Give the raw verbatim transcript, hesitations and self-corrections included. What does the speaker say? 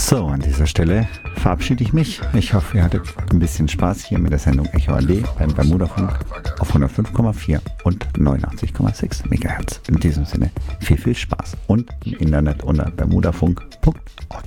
So, an dieser Stelle verabschiede ich mich. Ich hoffe, ihr hattet ein bisschen Spaß hier mit der Sendung Echo Allee beim Bermudafunk auf hundertfünf Komma vier und neunundachtzig Komma sechs Megahertz. In diesem Sinne viel, viel Spaß und im Internet unter bermudafunk punkt org.